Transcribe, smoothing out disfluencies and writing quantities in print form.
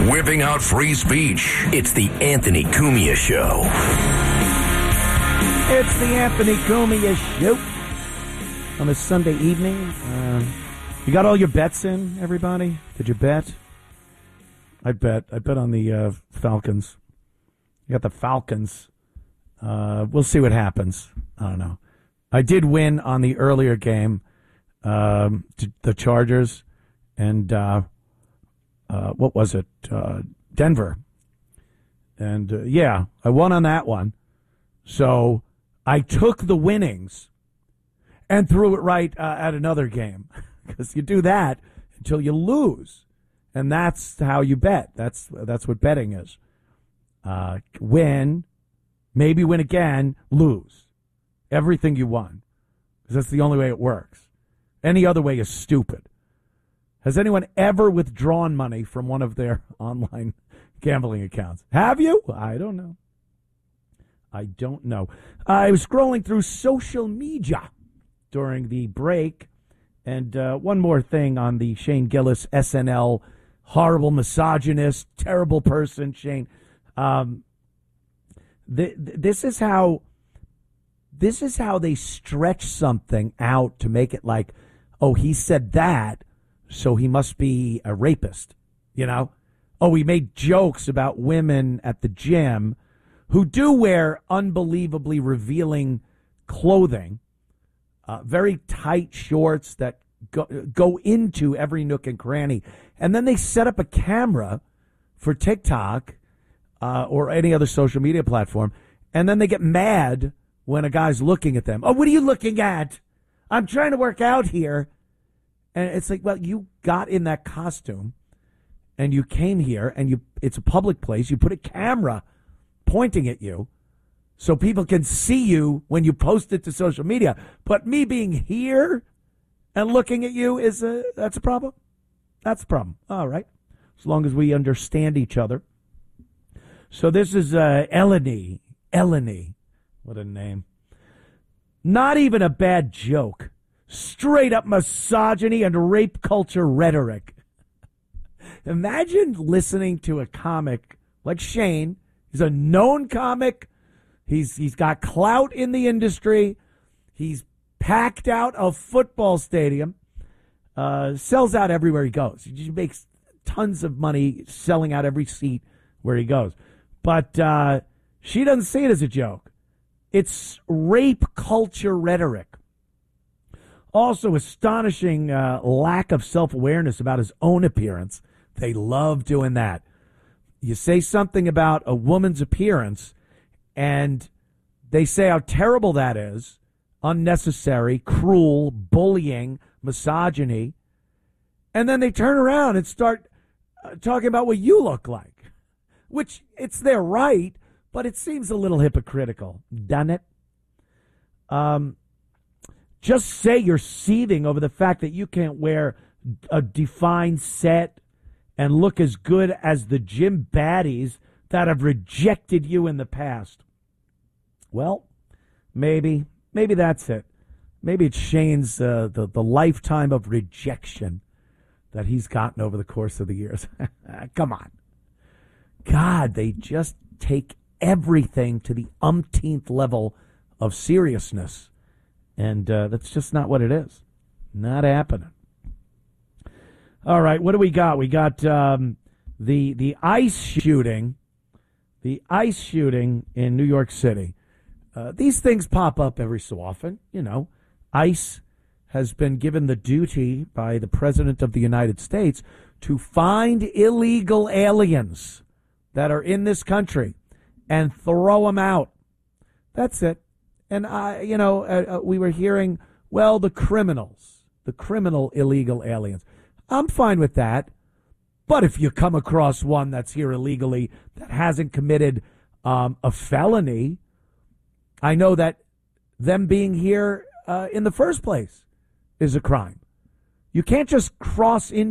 Whipping out free speech. It's the Anthony Cumia Show. It's the Anthony Cumia Show on a Sunday evening. You got all your bets in, everybody? Did you bet? I bet on the Falcons. You got the Falcons. We'll see what happens. I don't know. I did win on the earlier game, the Chargers, and what was it? Denver. And, yeah, I won on that one. So I took the winnings and threw it right at another game. Because you do that until you lose. And that's how you bet. That's what betting is. Win, maybe win again, lose. Everything you won. Because that's the only way it works. Any other way is stupid. Has anyone ever withdrawn money from one of their online gambling accounts? Have you? I don't know. I was scrolling through social media during the break. And one more thing on the Shane Gillis, SNL, horrible misogynist, terrible person, Shane. This is how they stretch something out to make it like, oh, he said that, so he must be a rapist, you know? Oh, he made jokes about women at the gym who do wear unbelievably revealing clothing, very tight shorts that go into every nook and cranny. And then they set up a camera for TikTok or any other social media platform, and then they get mad when a guy's looking at them. Oh, what are you looking at? I'm trying to work out here. And it's like, well, you got in that costume and you came here and it's a public place. You put a camera pointing at you so people can see you when you post it to social media. But me being here and looking at you that's a problem? That's a problem. All right. As long as we understand each other. So this is Eleni. What a name. Not even a bad joke. Straight up misogyny and rape culture rhetoric. Imagine listening to a comic like Shane. He's a known comic. He's got clout in the industry. He's packed out a football stadium. Sells out everywhere he goes. He makes tons of money selling out every seat where he goes. But she doesn't see it as a joke. It's rape culture rhetoric. Also, astonishing lack of self-awareness about his own appearance. They love doing that. You say something about a woman's appearance, and they say how terrible that is, unnecessary, cruel, bullying, misogyny, and then they turn around and start talking about what you look like, which it's their right, but it seems a little hypocritical, doesn't it? Just say you're seething over the fact that you can't wear a defined set and look as good as the gym baddies that have rejected you in the past. Well, maybe that's it. Maybe it's Shane's the lifetime of rejection that he's gotten over the course of the years. Come on. God, they just take everything to the umpteenth level of seriousness. And that's just not what it is. Not happening. All right, what do we got? We got the ICE shooting. The ICE shooting in New York City. These things pop up every so often. You know, ICE has been given the duty by the President of the United States to find illegal aliens that are in this country and throw them out. That's it. And, we were hearing, well, the criminal illegal aliens. I'm fine with that. But if you come across one that's here illegally that hasn't committed a felony, I know that them being here in the first place is a crime. You can't just cross in